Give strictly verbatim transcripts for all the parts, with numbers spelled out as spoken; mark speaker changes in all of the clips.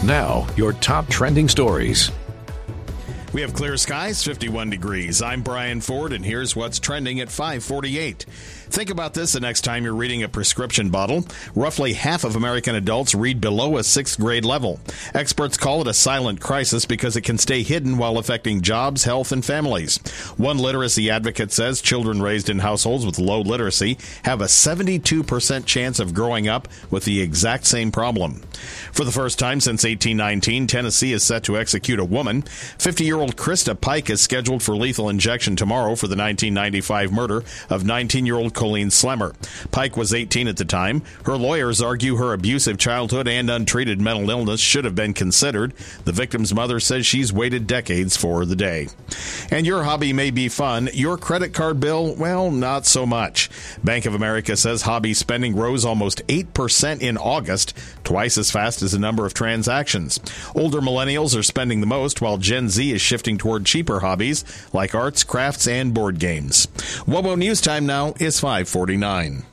Speaker 1: Now, your top trending stories.
Speaker 2: We have clear skies, fifty-one degrees. I'm Brian Ford, and here's what's trending at five forty-eight. Think about this the next time you're reading a prescription bottle. Roughly half of American adults read below a sixth grade level. Experts call it a silent crisis because it can stay hidden while affecting jobs, health, and families. One literacy advocate says children raised in households with low literacy have a seventy-two percent chance of growing up with the exact same problem. For the first time since eighteen nineteen, Tennessee is set to execute a woman. fifty-year-old Krista Pike is scheduled for lethal injection tomorrow for the nineteen ninety-five murder of nineteen-year-old Colleen Slemmer. Pike was eighteen at the time. Her lawyers argue her abusive childhood and untreated mental illness should have been considered. The victim's mother says she's waited decades for the day. And your hobby may be fun. Your credit card bill, well, not so much. Bank of America says hobby spending rose almost eight percent in August, twice as fast as the number of transactions. Older millennials are spending the most, while Gen Z is shifting toward cheaper hobbies like arts, crafts, and board games. WOWO News Time now is five forty-nine.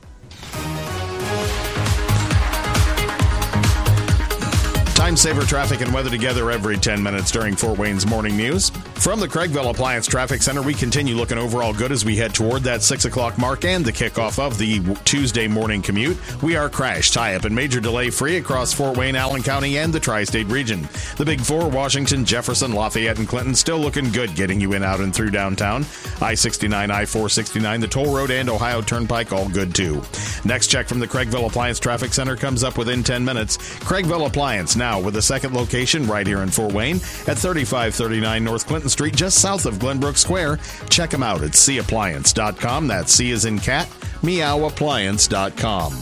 Speaker 2: Time saver traffic and weather together every ten minutes during Fort Wayne's morning news. From the Craigville Appliance Traffic Center, we continue looking overall good as we head toward that six o'clock mark and the kickoff of the Tuesday morning commute. We are crash, tie-up, and major delay free across Fort Wayne, Allen County, and the tri-state region. The Big Four, Washington, Jefferson, Lafayette, and Clinton, still looking good getting you in, out, and through downtown. I sixty-nine, I four sixty-nine, the Toll Road, and Ohio Turnpike, all good too. Next check from the Craigville Appliance Traffic Center comes up within ten minutes. Craigville Appliance now with a second location right here in Fort Wayne at thirty-five thirty-nine North Clinton Street, just south of Glenbrook Square. Check them out at c appliance dot com. That's C as in cat, meow appliance dot com.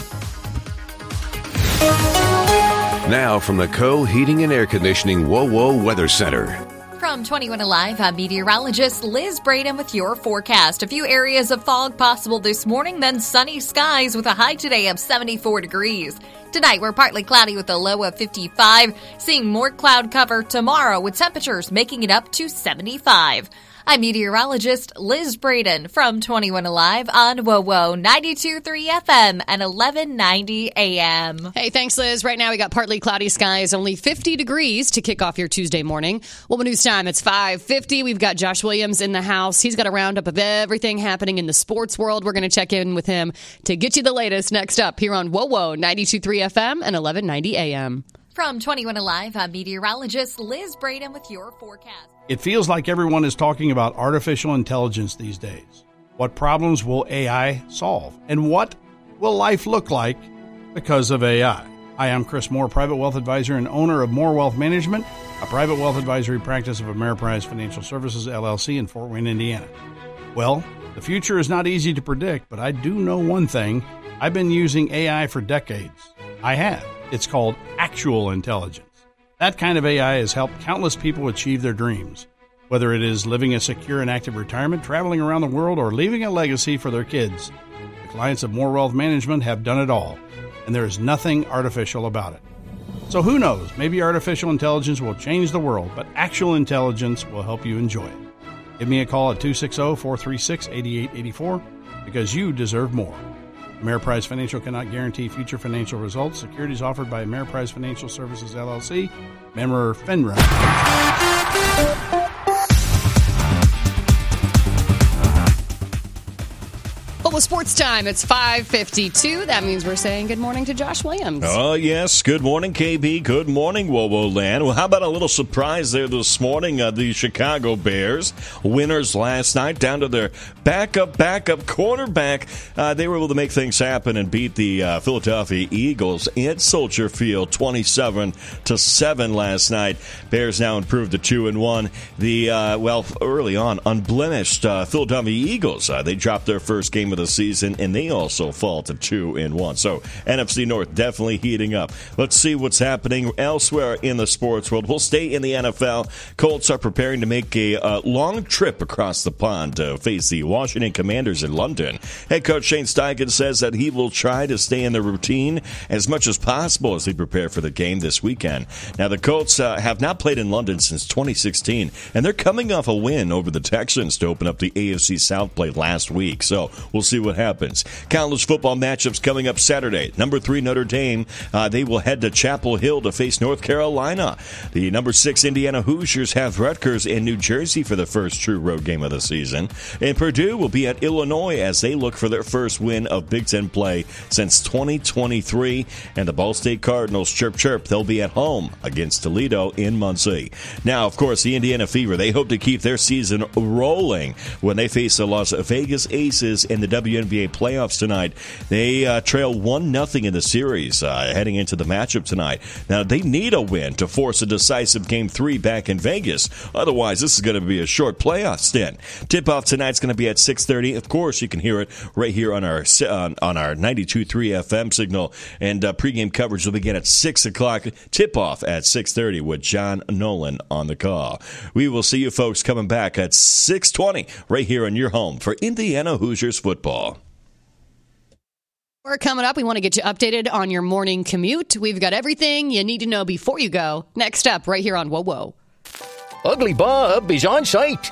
Speaker 1: Now from the Co Heating and Air Conditioning WOWO Weather Center.
Speaker 3: From twenty-one Alive, I'm meteorologist Liz Braden with your forecast. A few areas of fog possible this morning, then sunny skies with a high today of seventy-four degrees. Tonight, we're partly cloudy with a low of fifty-five, seeing more cloud cover tomorrow with temperatures making it up to seventy-five. I'm meteorologist Liz Braden from twenty-one Alive on WOWO ninety-two point three F M and eleven ninety A M.
Speaker 4: Hey, thanks, Liz. Right now, we got partly cloudy skies, only fifty degrees to kick off your Tuesday morning. WOWO News Time, it's five fifty. We've got Josh Williams in the house. He's got a roundup of everything happening in the sports world. We're going to check in with him to get you the latest next up here on WOWO ninety-two point three F M and eleven ninety A M.
Speaker 3: From twenty-one Alive, I'm meteorologist Liz Braden with your forecast.
Speaker 5: It feels like everyone is talking about artificial intelligence these days. What problems will A I solve? And what will life look like because of A I? Hi, I'm Chris Moore, private wealth advisor and owner of Moore Wealth Management, a private wealth advisory practice of Ameriprise Financial Services, L L C in Fort Wayne, Indiana. Well, the future is not easy to predict, but I do know one thing. I've been using A I for decades. I have. It's called actual intelligence. That kind of A I has helped countless people achieve their dreams, whether it is living a secure and active retirement, traveling around the world, or leaving a legacy for their kids. The clients of Moore Wealth Management have done it all, and there is nothing artificial about it. So who knows, maybe artificial intelligence will change the world, but actual intelligence will help you enjoy it. Give me a call at two six zero, four three six, eight eight eight four because you deserve more. Ameriprise Financial cannot guarantee future financial results. Securities offered by Ameriprise Financial Services, L L C, member FINRA.
Speaker 4: Well, sports time. It's five fifty-two. That means we're saying good morning to Josh Williams.
Speaker 6: Oh, yes. Good morning, K B. Good morning, WOWO Land. Well, how about a little surprise there this morning? Uh, the Chicago Bears, winners last night, down to their backup, backup quarterback. Uh, they were able to make things happen and beat the uh, Philadelphia Eagles at Soldier Field, twenty-seven to seven last night. Bears now improved to two and one. The, uh, well, early on, unblemished uh, Philadelphia Eagles, uh, they dropped their first game of the season, and they also fall to two and one. So N F C North definitely heating up. Let's see what's happening elsewhere in the sports world. We'll stay in the N F L. Colts are preparing to make a uh, long trip across the pond to face the Washington Commanders in London. Head coach Shane Steichen says that he will try to stay in the routine as much as possible as they prepare for the game this weekend. Now, the Colts uh, have not played in London since twenty sixteen, and they're coming off a win over the Texans to open up the A F C South play last week. So we'll see see what happens. College football matchups coming up Saturday. Number three Notre Dame, uh, they will head to Chapel Hill to face North Carolina. The number six Indiana Hoosiers have Rutgers in New Jersey for the first true road game of the season. And Purdue will be at Illinois as they look for their first win of Big Ten play since twenty twenty-three. And the Ball State Cardinals, chirp chirp, they'll be at home against Toledo in Muncie. Now, of course, the Indiana Fever, they hope to keep their season rolling when they face the Las Vegas Aces in the W N B A playoffs tonight. They uh, trail one nothing in the series uh, heading into the matchup tonight. Now, they need a win to force a decisive Game three back in Vegas. Otherwise, this is going to be a short playoff stint. Tip-off tonight's going to be at six thirty. Of course, you can hear it right here on our uh, on our ninety-two point three F M signal. And uh, pregame coverage will begin at six o'clock. Tip-off at six thirty with John Nolan on the call. We will see you folks coming back at six twenty right here in your home for Indiana Hoosiers football.
Speaker 4: We're coming up. We want to get you updated on your morning commute. We've got everything you need to know before you go. Next up, right here on Whoa Whoa.
Speaker 7: Ugly Bob is on site.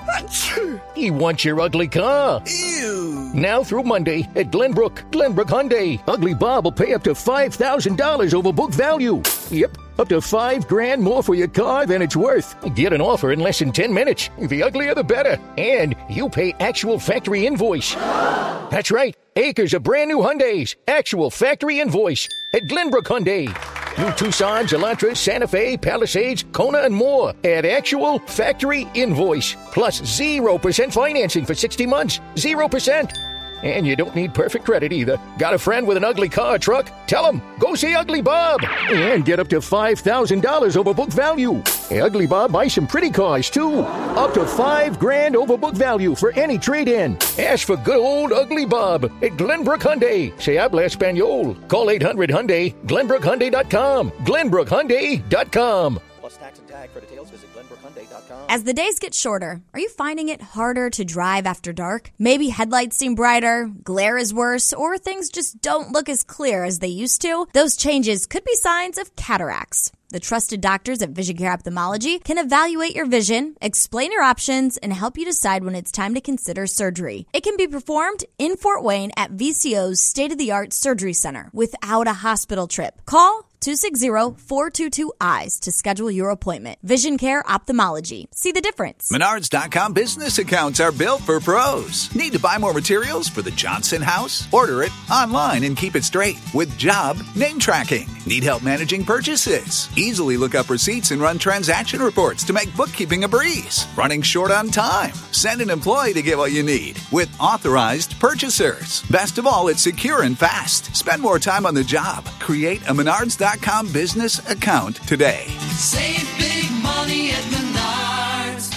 Speaker 7: He wants your ugly car.
Speaker 8: Ew.
Speaker 7: Now through Monday at Glenbrook, Glenbrook Hyundai. Ugly Bob will pay up to five thousand dollars over book value. Yep, up to five grand more for your car than it's worth. Get an offer in less than ten minutes. The uglier the better. And you pay actual factory invoice. That's right. Acres of brand new Hyundais. Actual factory invoice at Glenbrook Hyundai. New Tucsons, Elantras, Santa Fe, Palisades, Kona, and more at actual factory invoice. Plus zero percent financing for sixty months. zero percent. And you don't need perfect credit either. Got a friend with an ugly car or truck? Tell him, go see Ugly Bob. And get up to five thousand dollars over book value. Hey, Ugly Bob buys some pretty cars, too. Up to five grand over book value for any trade-in. Ask for good old Ugly Bob at Glenbrook Hyundai. Se habla Espanol. Call eight hundred Hyundai, Glenbrook Hyundai dot com. Glenbrook Hyundai dot com.
Speaker 9: Plus tax and tag for details, visit Glenbrook Hyundai dot com.
Speaker 10: As the days get shorter, are you finding it harder to drive after dark? Maybe headlights seem brighter, glare is worse, or things just don't look as clear as they used to? Those changes could be signs of cataracts. The trusted doctors at Vision Care Ophthalmology can evaluate your vision, explain your options, and help you decide when it's time to consider surgery. It can be performed in Fort Wayne at V C O's state-of-the-art surgery center without a hospital trip. Call two six zero, four two two, eyes to schedule your appointment. Vision Care Ophthalmology. See the difference.
Speaker 8: Menards dot com business accounts are built for pros. Need to buy more materials for the Johnson house? Order it online and keep it straight with job name tracking. Need help managing purchases? Easily look up receipts and run transaction reports to make bookkeeping a breeze. Running short on time? Send an employee to get what you need with authorized purchasers. Best of all, it's secure and fast. Spend more time on the job. Create a Menards dot com business account today.
Speaker 11: Save big money at Menards.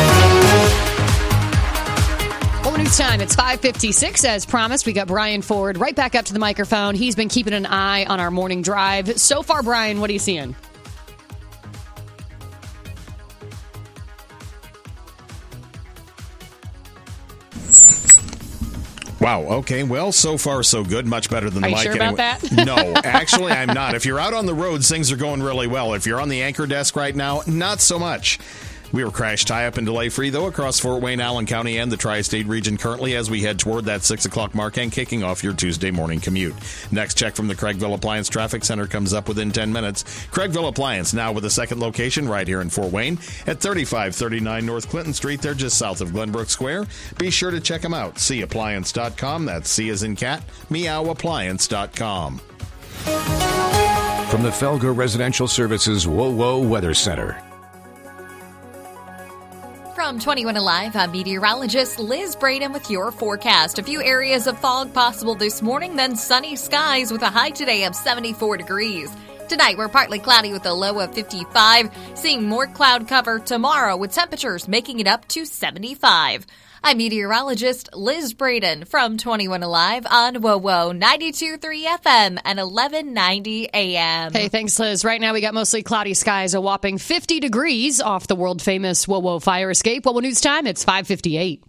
Speaker 4: Well, news time. It's five fifty-six. As promised, we got Brian Ford right back up to the microphone. He's been keeping an eye on our morning drive. So far, Brian, what are you seeing?
Speaker 2: Wow. Okay. Well, so far, so good. Much better than the
Speaker 4: Are you
Speaker 2: mic.
Speaker 4: sure
Speaker 2: anyway.
Speaker 4: about that?
Speaker 2: No, actually, I'm not. If you're out on the roads, things are going really well. If you're on the anchor desk right now, not so much. We were crash tie-up and delay-free, though, across Fort Wayne, Allen County, and the Tri-State region currently as we head toward that six o'clock mark and kicking off your Tuesday morning commute. Next check from the Craigville Appliance Traffic Center comes up within ten minutes. Craigville Appliance now with a second location right here in Fort Wayne at thirty-five thirty-nine North Clinton Street. They're just south of Glenbrook Square. Be sure to check them out. see appliance dot com. That's C as in cat, meow appliance dot com.
Speaker 1: From the Felger Residential Services Whoa Whoa Weather Center.
Speaker 3: From twenty-one Alive, I'm meteorologist Liz Braden with your forecast. A few areas of fog possible this morning, then sunny skies with a high today of seventy-four degrees. Tonight, we're partly cloudy with a low of fifty-five, seeing more cloud cover tomorrow with temperatures making it up to seventy-five. I'm meteorologist Liz Braden from twenty-one Alive on Whoa Whoa ninety-two point three F M and eleven ninety A M.
Speaker 4: Hey, thanks, Liz. Right now, we got mostly cloudy skies, a whopping fifty degrees off the world-famous Whoa Whoa fire escape. Well, news time, it's five fifty-eight.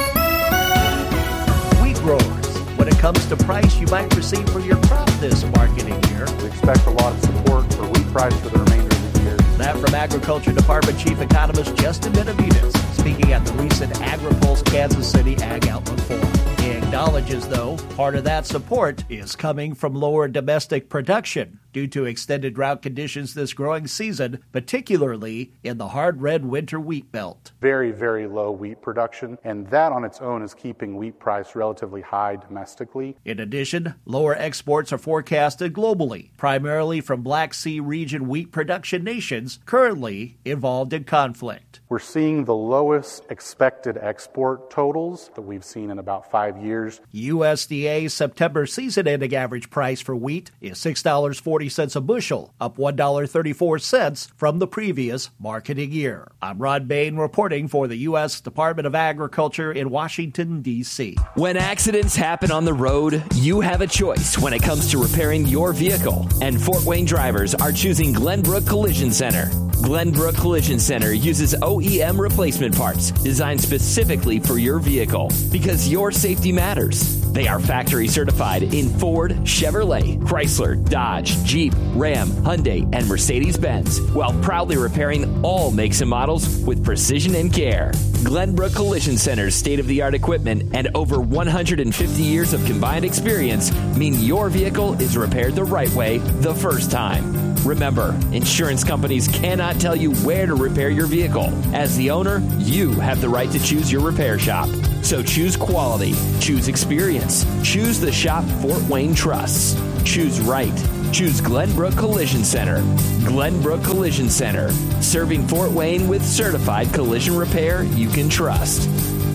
Speaker 9: Wheat growers. When it comes to price you might receive for your crop this marketing year.
Speaker 12: We expect a lot of support for wheat price for the remainder of the year.
Speaker 9: That from Agriculture Department Chief Economist Justin Benavides. speaking at the recent AgriPulse Kansas City Ag Outlook Forum. He acknowledges, though, part of that support is coming from lower domestic production due to extended drought conditions this growing season, particularly in the hard red winter wheat belt.
Speaker 12: Very, very low wheat production, and that on its own is keeping wheat price relatively high domestically.
Speaker 9: In addition, lower exports are forecasted globally, primarily from Black Sea region wheat production nations currently involved in conflict.
Speaker 12: We're seeing the lowest expected export totals that we've seen in about five years.
Speaker 9: U S D A's September season-ending average price for wheat is six dollars and forty cents a bushel, up one dollar and thirty-four cents from the previous marketing year. I'm Rod Bain reporting for the U S Department of Agriculture in Washington, D C
Speaker 13: When accidents happen on the road, you have a choice when it comes to repairing your vehicle. And Fort Wayne drivers are choosing Glenbrook Collision Center. Glenbrook Collision Center uses O E M replacement parts designed specifically for your vehicle because your safety matters. They are factory certified in Ford, Chevrolet, Chrysler, Dodge, Jeep, Ram, Hyundai, and Mercedes-Benz, while proudly repairing all makes and models with precision and care. Glenbrook Collision Center's state-of-the-art equipment and over one hundred fifty years of combined experience mean your vehicle is repaired the right way the first time. Remember, insurance companies cannot tell you where to repair your vehicle. As the owner, you have the right to choose your repair shop. So choose quality, choose experience, choose the shop Fort Wayne trusts. Choose right. Choose Glenbrook Collision Center. Glenbrook Collision Center, serving Fort Wayne with certified collision repair you can trust.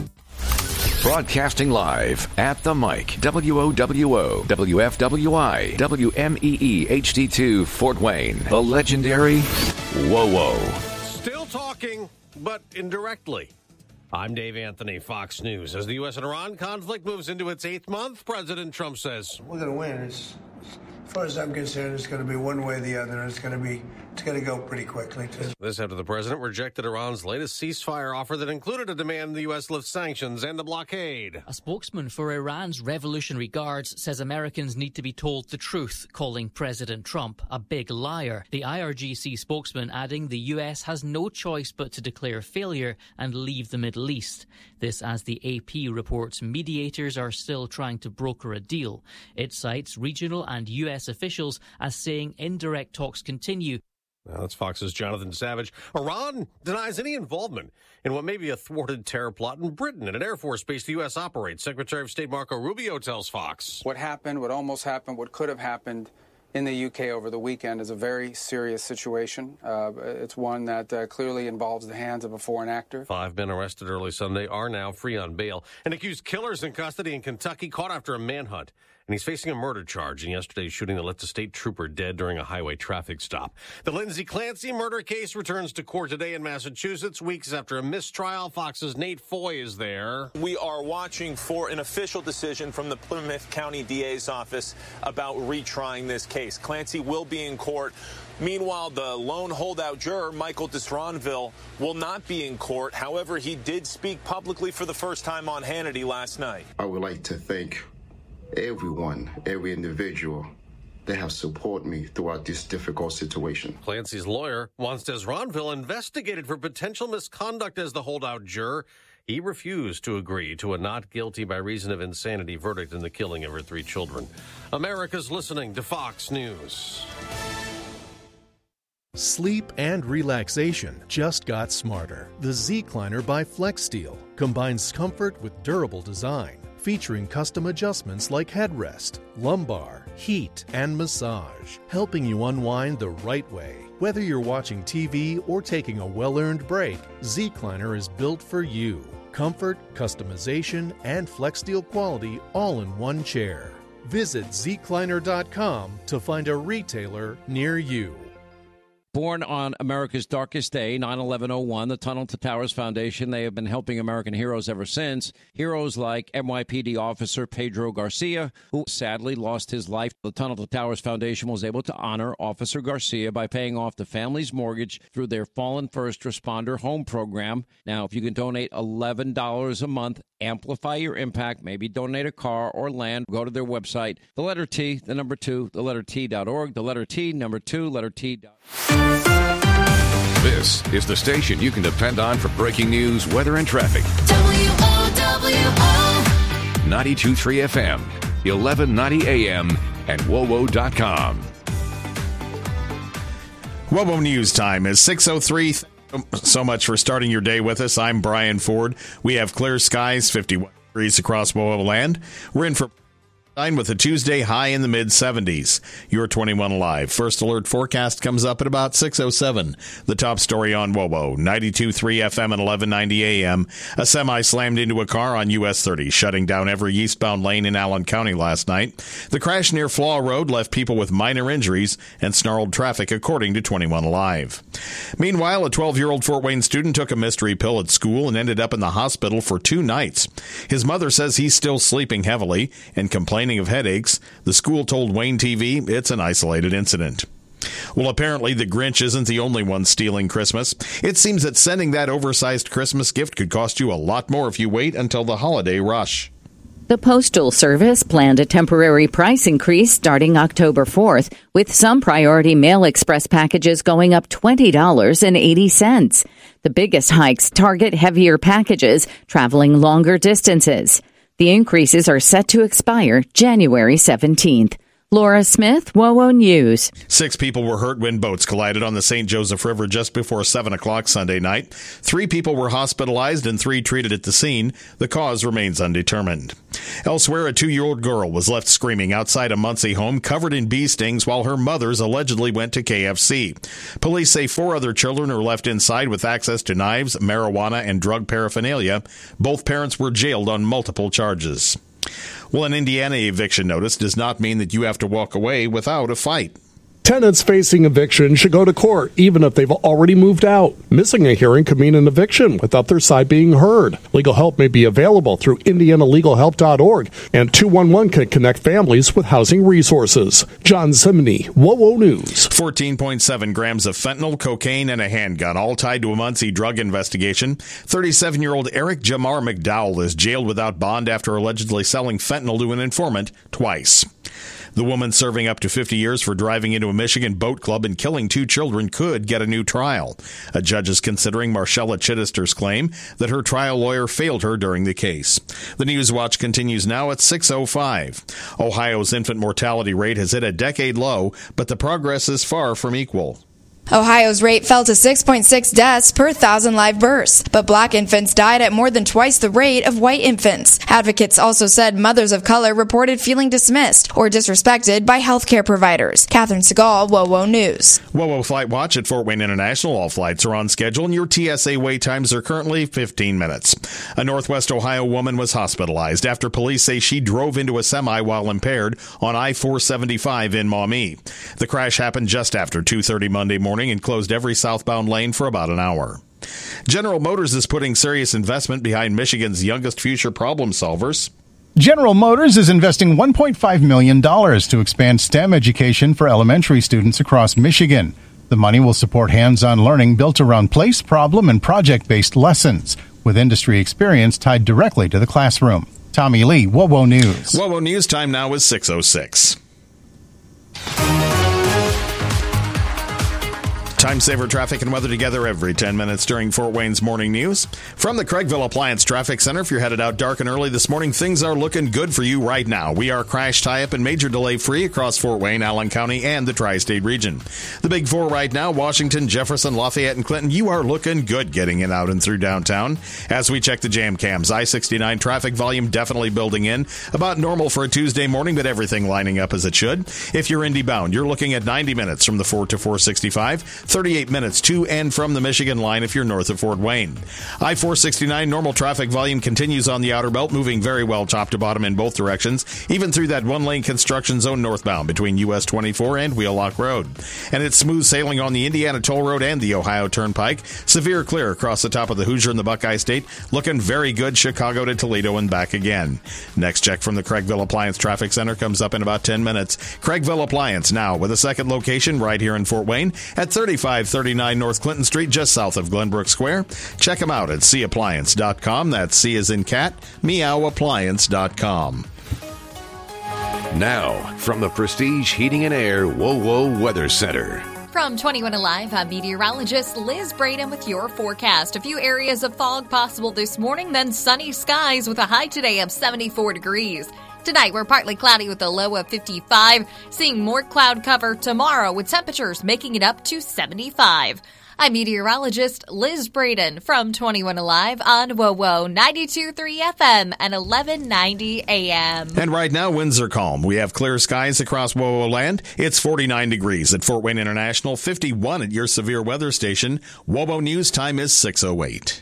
Speaker 1: Broadcasting live at the mic, W O W O, W F W I, W M E E H D two, Fort Wayne, the legendary WOWO.
Speaker 14: Still talking, but indirectly. I'm Dave Anthony, Fox News. As the U S and Iran conflict moves into its eighth month, President Trump says,
Speaker 15: we're going to win. It's, as far as I'm concerned, it's going to be one way or the other. It's going to be It's going to go pretty quickly, too.
Speaker 14: This after the president rejected Iran's latest ceasefire offer that included a demand the U S lift sanctions and the blockade.
Speaker 16: A spokesman for Iran's Revolutionary Guards says Americans need to be told the truth, calling President Trump a big liar. The I R G C spokesman adding the U S has no choice but to declare failure and leave the Middle East. This as the A P reports mediators are still trying to broker a deal. It cites regional and U S officials as saying indirect talks continue.
Speaker 14: Now, that's Fox's Jonathan Savage. Iran denies any involvement in what may be a thwarted terror plot in Britain at an Air Force base the U S operates. Secretary of State Marco Rubio tells Fox.
Speaker 17: What happened, what almost happened, what could have happened in the U K over the weekend is a very serious situation. Uh, it's one that uh, clearly involves the hands of a foreign actor.
Speaker 14: Five men arrested early Sunday are now free on bail. An accused killer's in custody in Kentucky, caught after a manhunt. And he's facing a murder charge in yesterday's shooting that left a state trooper dead during a highway traffic stop. The Lindsay Clancy murder case returns to court today in Massachusetts, weeks after a mistrial. Fox's Nate Foy is there.
Speaker 18: We are watching for an official decision from the Plymouth County D A's office about retrying this case. Clancy will be in court. Meanwhile, the lone holdout juror, Michael Distronville, will not be in court. However, he did speak publicly for the first time on Hannity last night.
Speaker 19: I would like to thank everyone, every individual that have supported me throughout this difficult situation.
Speaker 14: Clancy's lawyer wants Distronville investigated for potential misconduct as the holdout juror. He refused to agree to a not guilty by reason of insanity verdict in the killing of her three children. America's listening to Fox News.
Speaker 20: Sleep and relaxation just got smarter. The Zecliner by FlexSteel combines comfort with durable design, featuring custom adjustments like headrest, lumbar, heat, and massage, helping you unwind the right way. Whether you're watching T V or taking a well-earned break, Zecliner is built for you. Comfort, customization, and FlexSteel quality all in one chair. Visit Zecliner dot com to find a retailer near you.
Speaker 21: Born on America's darkest day, nine eleven oh one, the Tunnel to Towers Foundation, they have been helping American heroes ever since. Heroes like N Y P D officer Pedro Garcia, who sadly lost his life. The Tunnel to Towers Foundation was able to honor Officer Garcia by paying off the family's mortgage through their Fallen First Responder Home Program. Now, if you can donate eleven dollars a month, amplify your impact, maybe donate a car or land, go to their website, the letter T, the number two, the letter T dot org, the letter T, number two, letter T.
Speaker 1: This is the station you can depend on for breaking news, weather, and traffic.
Speaker 11: W O W O
Speaker 1: ninety-two point three F M, eleven ninety A M, and W O W O dot com.
Speaker 2: W O W O News Time is six oh three. So much for starting your day with us. I'm Brian Ford. We have clear skies, fifty-one degrees across W O W O land. We're in for with a Tuesday high in the mid seventies. You're twenty-one Alive. First alert forecast comes up at about six oh seven. The top story on W O W O, ninety-two point three F M and eleven ninety A M. A semi slammed into a car on U S thirty, shutting down every eastbound lane in Allen County last night. The crash near Flaw Road left people with minor injuries and snarled traffic, according to twenty-one Alive. Meanwhile, a twelve-year-old Fort Wayne student took a mystery pill at school and ended up in the hospital for two nights. His mother says he's still sleeping heavily and complaining of headaches. The school told Wayne T V it's an isolated incident. Well, apparently the Grinch isn't the only one stealing Christmas. It seems that sending that oversized Christmas gift could cost you a lot more if you wait until the holiday rush.
Speaker 5: The Postal Service planned a temporary price increase starting October fourth, with some Priority Mail Express packages going up twenty dollars and eighty cents. The biggest hikes target heavier packages traveling longer distances. The increases are set to expire January seventeenth. Laura Smith, W O W O News.
Speaker 2: Six people were hurt when boats collided on the Saint Joseph River just before seven o'clock Sunday night. Three people were hospitalized and three treated at the scene. The cause remains undetermined. Elsewhere, a two-year-old girl was left screaming outside a Muncie home covered in bee stings while her mothers allegedly went to K F C. Police say four other children are left inside with access to knives, marijuana, and drug paraphernalia. Both parents were jailed on multiple charges. Well, an Indiana eviction notice does not mean that you have to walk away without a fight.
Speaker 22: Tenants facing eviction should go to court even if they've already moved out. Missing a hearing could mean an eviction without their side being heard. Legal help may be available through indiana legal help dot org, and two one one can connect families with housing resources. John Simney, W O W O News.
Speaker 2: fourteen point seven grams of fentanyl, cocaine, and a handgun, all tied to a Muncie drug investigation. thirty-seven-year-old Eric Jamar McDowell is jailed without bond after allegedly selling fentanyl to an informant twice. The woman serving up to fifty years for driving into a Michigan boat club and killing two children could get a new trial. A judge is considering Marcella Chittister's claim that her trial lawyer failed her during the case. The News Watch continues now at six oh five. Ohio's infant mortality rate has hit a decade low, but the progress is far from equal.
Speaker 23: Ohio's rate fell to six point six deaths per thousand live births, but black infants died at more than twice the rate of white infants. Advocates also said mothers of color reported feeling dismissed or disrespected by healthcare providers. Catherine Segal, W O W O News.
Speaker 2: W O W O Flight Watch at Fort Wayne International. All flights are on schedule, and your T S A wait times are currently fifteen minutes. A Northwest Ohio woman was hospitalized after police say she drove into a semi while impaired on I four seventy-five in Maumee. The crash happened just after two thirty Monday morning and closed every southbound lane for about an hour. General Motors is putting serious investment behind Michigan's youngest future problem solvers.
Speaker 24: General Motors is investing one point five million dollars to expand STEM education for elementary students across Michigan. The money will support hands-on learning built around place, problem, and project-based lessons, with industry experience tied directly to the classroom. Tommy Lee, W O W O News.
Speaker 2: W O W O News time now is six oh six. Time saver traffic and weather together every ten minutes during Fort Wayne's morning news. From the Craigville Appliance Traffic Center, if you're headed out dark and early this morning, things are looking good for you right now. We are crash tie-up and major delay free across Fort Wayne, Allen County, and the tri-state region. The big four right now, Washington, Jefferson, Lafayette, and Clinton, you are looking good getting in, out, and through downtown. As we check the jam cams, I sixty-nine traffic volume definitely building in. About normal for a Tuesday morning, but everything lining up as it should. If you're Indy bound, you're looking at ninety minutes from the four to four sixty-five, thirty-eight minutes to and from the Michigan line if you're north of Fort Wayne. I four sixty-nine normal traffic volume continues on the outer belt, moving very well top to bottom in both directions, even through that one-lane construction zone northbound between U S twenty-four and Wheelock Road. And it's smooth sailing on the Indiana Toll Road and the Ohio Turnpike. Severe clear across the top of the Hoosier and the Buckeye State. Looking very good Chicago to Toledo and back again. Next check from the Craigville Appliance Traffic Center comes up in about ten minutes. Craigville Appliance now with a second location right here in Fort Wayne at thirty-five thirty-nine North Clinton Street, just south of Glenbrook Square. Check them out at c appliance dot com. That's C as in cat, meow appliance dot com.
Speaker 1: Now, from the Prestige Heating and Air W O W O Weather Center.
Speaker 3: From twenty-one Alive, I'm meteorologist Liz Braden with your forecast. A few areas of fog possible this morning, then sunny skies with a high today of seventy-four degrees. Tonight, we're partly cloudy with a low of fifty-five, seeing more cloud cover tomorrow with temperatures making it up to seventy-five. I'm meteorologist Liz Braden from twenty-one Alive on WOWO ninety-two point three F M and eleven ninety A M.
Speaker 2: And right now, winds are calm. We have clear skies across WOWO land. It's forty-nine degrees at Fort Wayne International, fifty-one at your severe weather station. WOWO News time is six oh eight.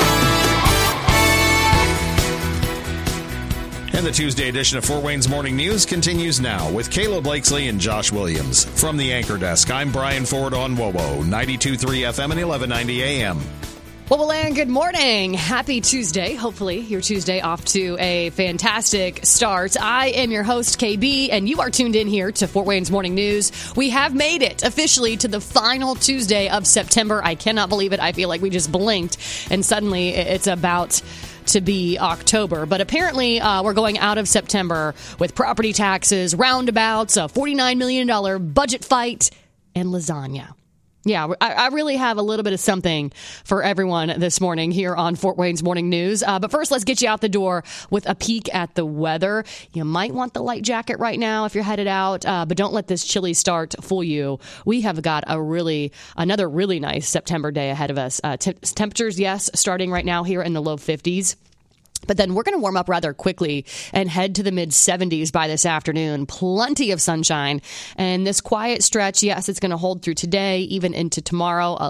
Speaker 2: And the Tuesday edition of Fort Wayne's Morning News continues now with Kayla Blakesley and Josh Williams. From the Anchor Desk, I'm Brian Ford on WOWO ninety-two point three F M and eleven ninety A M.
Speaker 4: Well, and good morning. Happy Tuesday. Hopefully, your Tuesday off to a fantastic start. I am your host, K B, and you are tuned in here to Fort Wayne's Morning News. We have made it officially to the final Tuesday of September. I cannot believe it. I feel like we just blinked, and suddenly it's about to be October. But apparently uh, we're going out of September with property taxes, roundabouts, a forty-nine million dollars budget fight, and lasagna. Yeah, I, I really have a little bit of something for everyone this morning here on Fort Wayne's Morning News. Uh, but first, let's get you out the door with a peek at the weather. You might want the light jacket right now if you're headed out, uh, but don't let this chilly start fool you. We have got a really, another really nice September day ahead of us. Uh, t- temperatures, yes, starting right now here in the low fifties. But then we're going to warm up rather quickly and head to the mid seventies by this afternoon. Plenty of sunshine. And this quiet stretch, yes, it's going to hold through today, even into tomorrow. A,